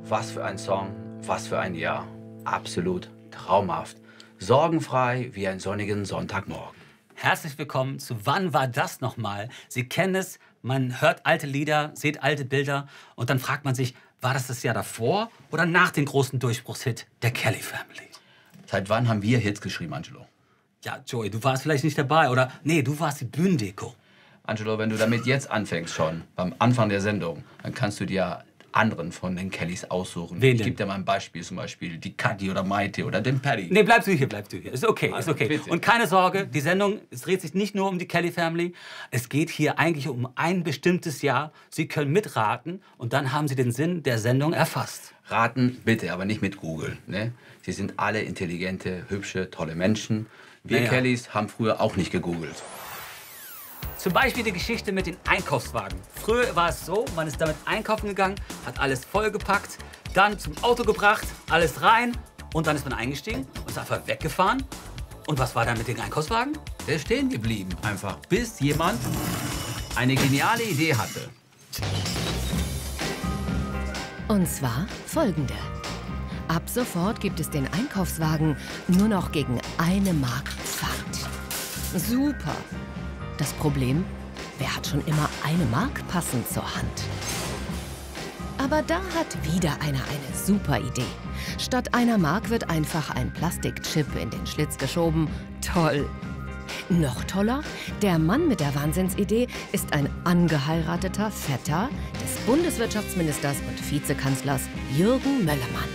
Was für ein Song, was für ein Jahr. Absolut traumhaft. Sorgenfrei wie ein sonnigen Sonntagmorgen. Herzlich willkommen zu Wann war das nochmal? Sie kennen es, man hört alte Lieder, sieht alte Bilder und dann fragt man sich, war das Jahr davor oder nach dem großen Durchbruchshit der Kelly Family? Seit wann haben wir Hits geschrieben, Angelo? Ja, Joey, du warst vielleicht nicht dabei oder nee, du warst die Bühnendeko. Angelo, wenn du damit jetzt anfängst schon, beim Anfang der Sendung, dann kannst du dir anderen von den Kellys aussuchen. Wen Ich denn? gebe dir mal ein Beispiel, zum Beispiel die Katy oder Maite oder den Paddy. Nee, bleibst du hier. Ist okay, ist Also, okay. bitte. Und keine Sorge, die Sendung, es dreht sich nicht nur um die Kelly Family. Es geht hier eigentlich um ein bestimmtes Jahr. Sie können mitraten und dann haben Sie den Sinn der Sendung erfasst. Raten bitte, aber nicht mit Google. Ne? Sie sind alle intelligente, hübsche, tolle Menschen. Wir Naja. Kellys haben früher auch nicht gegoogelt. Zum Beispiel die Geschichte mit den Einkaufswagen. Früher war es so, man ist damit einkaufen gegangen, hat alles vollgepackt, dann zum Auto gebracht, alles rein und dann ist man eingestiegen und ist einfach weggefahren. Und was war dann mit den Einkaufswagen? Der ist stehen geblieben, einfach, bis jemand eine geniale Idee hatte. Und zwar folgende. Ab sofort gibt es den Einkaufswagen nur noch gegen 1 Mark Pfand. Super. Das Problem, wer hat schon immer 1 Mark passend zur Hand? Aber da hat wieder einer eine super Idee. Statt 1 Mark wird einfach ein Plastikchip in den Schlitz geschoben. Toll. Noch toller, der Mann mit der Wahnsinnsidee ist ein angeheirateter Vetter des Bundeswirtschaftsministers und Vizekanzlers Jürgen Möllermann.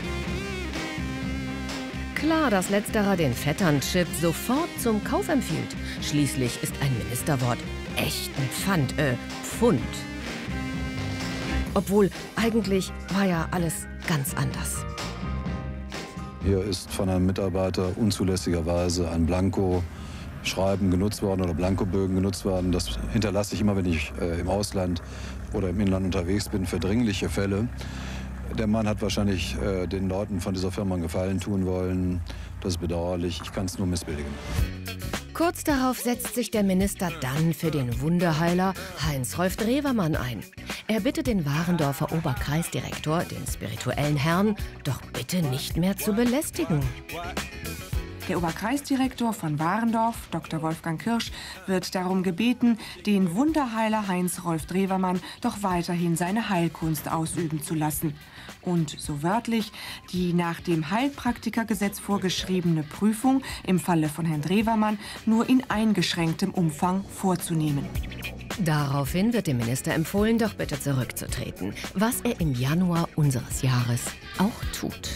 Klar, dass letzterer den Vettern-Chip sofort zum Kauf empfiehlt. Schließlich ist ein Ministerwort echt ein Pfund. Obwohl, eigentlich war ja alles ganz anders. Hier ist von einem Mitarbeiter unzulässigerweise ein Blanko-Schreiben genutzt worden oder Blankobögen genutzt worden. Das hinterlasse ich immer, wenn ich im Ausland oder im Inland unterwegs bin, für dringliche Fälle. Der Mann hat wahrscheinlich den Leuten von dieser Firma einen Gefallen tun wollen. Das ist bedauerlich. Ich kann es nur missbilligen. Kurz darauf setzt sich der Minister dann für den Wunderheiler Heinz-Rolf Drewermann ein. Er bittet den Warendorfer Oberkreisdirektor, den spirituellen Herrn, doch bitte nicht mehr zu belästigen. Der Oberkreisdirektor von Warendorf, Dr. Wolfgang Kirsch, wird darum gebeten, den Wunderheiler Heinz-Rolf Drewermann doch weiterhin seine Heilkunst ausüben zu lassen. Und so wörtlich, die nach dem Heilpraktikergesetz vorgeschriebene Prüfung im Falle von Herrn Drewermann nur in eingeschränktem Umfang vorzunehmen. Daraufhin wird dem Minister empfohlen, doch bitte zurückzutreten, was er im Januar unseres Jahres auch tut.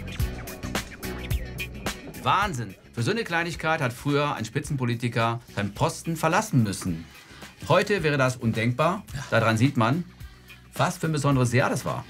Wahnsinn! Für so eine Kleinigkeit hat früher ein Spitzenpolitiker seinen Posten verlassen müssen. Heute wäre das undenkbar. Daran sieht man, was für ein besonderes Jahr das war.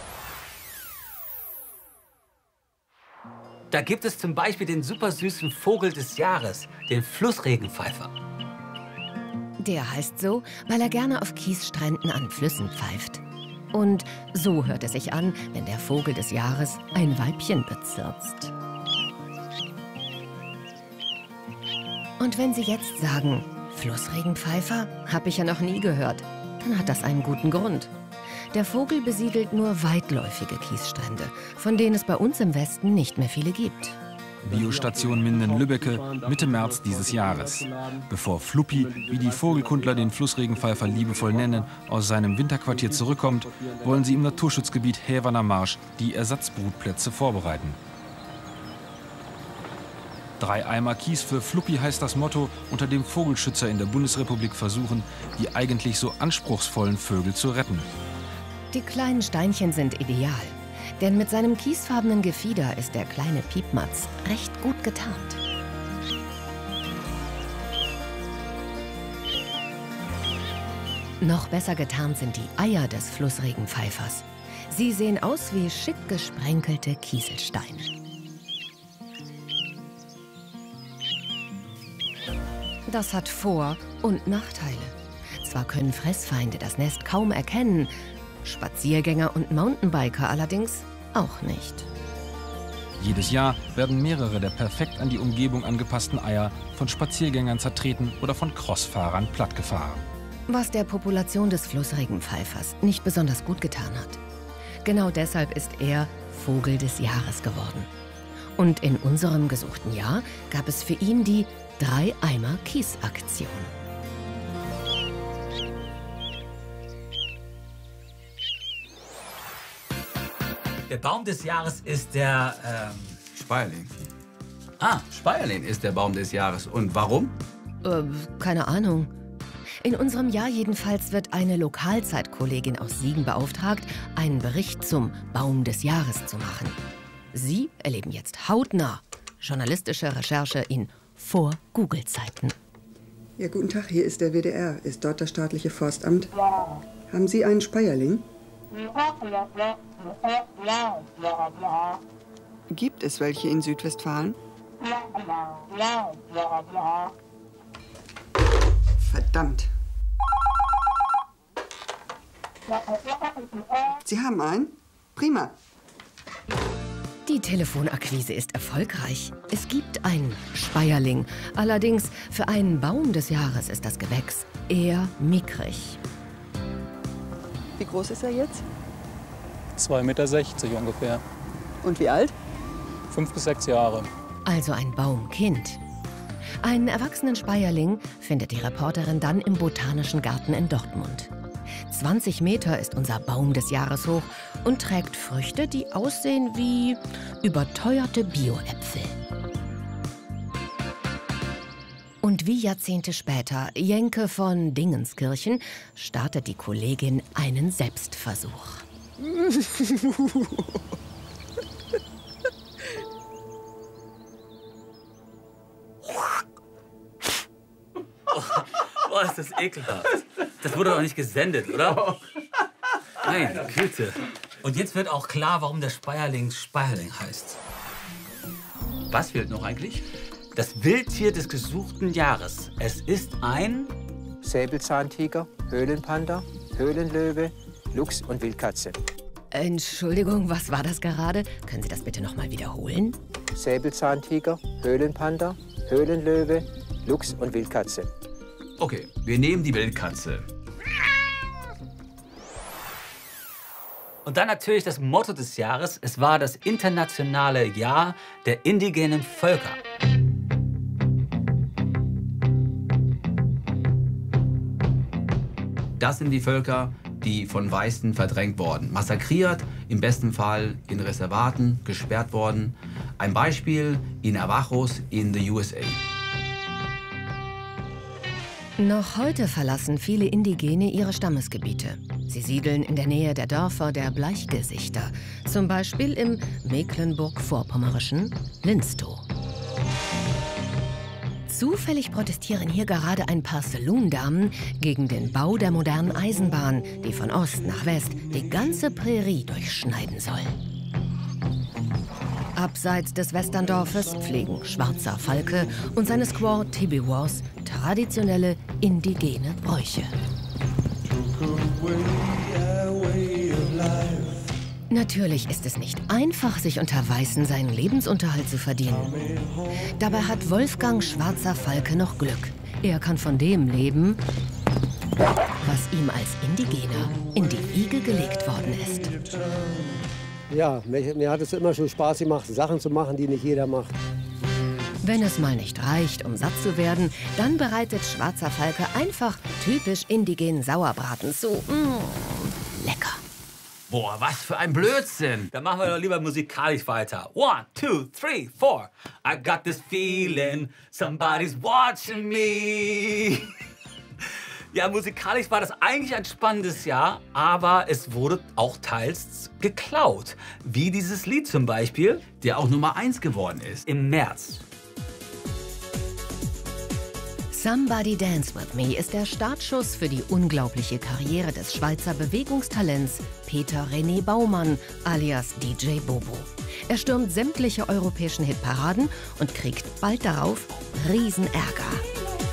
Da gibt es zum Beispiel den supersüßen Vogel des Jahres, den Flussregenpfeifer. Der heißt so, weil er gerne auf Kiesstränden an Flüssen pfeift. Und so hört es sich an, wenn der Vogel des Jahres ein Weibchen bezirzt. Und wenn Sie jetzt sagen, Flussregenpfeifer, habe ich ja noch nie gehört, dann hat das einen guten Grund. Der Vogel besiedelt nur weitläufige Kiesstrände, von denen es bei uns im Westen nicht mehr viele gibt. Biostation Minden-Lübbecke, Mitte März dieses Jahres. Bevor Fluppi, wie die Vogelkundler den Flussregenpfeifer liebevoll nennen, aus seinem Winterquartier zurückkommt, wollen sie im Naturschutzgebiet Häverner Marsch die Ersatzbrutplätze vorbereiten. 3 Eimer Kies für Fluppi heißt das Motto, unter dem Vogelschützer in der Bundesrepublik versuchen, die eigentlich so anspruchsvollen Vögel zu retten. Die kleinen Steinchen sind ideal, denn mit seinem kiesfarbenen Gefieder ist der kleine Piepmatz recht gut getarnt. Noch besser getarnt sind die Eier des Flussregenpfeifers. Sie sehen aus wie schick gesprenkelte Kieselsteine. Das hat Vor- und Nachteile. Zwar können Fressfeinde das Nest kaum erkennen, Spaziergänger und Mountainbiker allerdings auch nicht. Jedes Jahr werden mehrere der perfekt an die Umgebung angepassten Eier von Spaziergängern zertreten oder von Crossfahrern plattgefahren. Was der Population des Flussregenpfeifers nicht besonders gut getan hat. Genau deshalb ist er Vogel des Jahres geworden. Und in unserem gesuchten Jahr gab es für ihn die 3-Eimer-Kies-Aktion. Der Baum des Jahres ist der, Speierling. Ah, Speierling ist der Baum des Jahres. Und warum? Keine Ahnung. In unserem Jahr jedenfalls wird eine Lokalzeitkollegin aus Siegen beauftragt, einen Bericht zum Baum des Jahres zu machen. Sie erleben jetzt hautnah journalistische Recherche in Vor-Google-Zeiten. Ja, guten Tag, hier ist der WDR. Ist dort das staatliche Forstamt? Haben Sie einen Speierling? Gibt es welche in Südwestfalen? Verdammt. Sie haben einen? Prima. Die Telefonakquise ist erfolgreich. Es gibt einen Speierling. Allerdings für einen Baum des Jahres ist das Gewächs eher mickrig. Wie groß ist er jetzt? 2,60 Meter ungefähr. Und wie alt? 5 bis 6 Jahre. Also ein Baumkind. Einen erwachsenen Speierling findet die Reporterin dann im Botanischen Garten in Dortmund. 20 Meter ist unser Baum des Jahres hoch und trägt Früchte, die aussehen wie überteuerte Bio-Äpfel. Und wie Jahrzehnte später, Jenke von Dingenskirchen, startet die Kollegin einen Selbstversuch. Oh, ist das ekelhaft. Das wurde doch nicht gesendet, oder? Meine Güte. Und jetzt wird auch klar, warum der Speierling Speierling heißt. Was fehlt noch eigentlich? Das Wildtier des gesuchten Jahres. Es ist ein... Säbelzahntiger, Höhlenpanda, Höhlenlöwe, Luchs und Wildkatze. Entschuldigung, was war das gerade? Können Sie das bitte noch mal wiederholen? Säbelzahntiger, Höhlenpanda, Höhlenlöwe, Luchs und Wildkatze. Okay, wir nehmen die Wildkatze. Und dann natürlich das Motto des Jahres. Es war das internationale Jahr der indigenen Völker. Das sind die Völker, die von Weißen verdrängt wurden. Massakriert, im besten Fall in Reservaten, gesperrt worden. Ein Beispiel in Navajos in the USA. Noch heute verlassen viele Indigene ihre Stammesgebiete. Sie siedeln in der Nähe der Dörfer der Bleichgesichter, zum Beispiel im Mecklenburg-Vorpommerischen Linstow. Zufällig protestieren hier gerade ein paar Saloon-Damen gegen den Bau der modernen Eisenbahn, die von Ost nach West die ganze Prärie durchschneiden soll. Abseits des Westerndorfes pflegen Schwarzer Falke und seine Squaw Tibiwas traditionelle indigene Bräuche. Natürlich ist es nicht einfach, sich unter Weißen seinen Lebensunterhalt zu verdienen. Dabei hat Wolfgang Schwarzer Falke noch Glück. Er kann von dem leben, was ihm als Indigener in die Wiege gelegt worden ist. Ja, mir hat es immer schon Spaß gemacht, Sachen zu machen, die nicht jeder macht. Wenn es mal nicht reicht, um satt zu werden, dann bereitet Schwarzer Falke einfach typisch indigenen Sauerbraten zu. Lecker. Boah, was für ein Blödsinn. Dann machen wir doch lieber musikalisch weiter. 1, 2, 3, 4. I got this feeling, somebody's watching me. Ja, musikalisch war das eigentlich ein spannendes Jahr, aber es wurde auch teils geklaut. Wie dieses Lied zum Beispiel, der auch Nummer 1 geworden ist. Im März. Somebody Dance With Me ist der Startschuss für die unglaubliche Karriere des Schweizer Bewegungstalents Peter René Baumann alias DJ Bobo. Er stürmt sämtliche europäischen Hitparaden und kriegt bald darauf Riesenärger.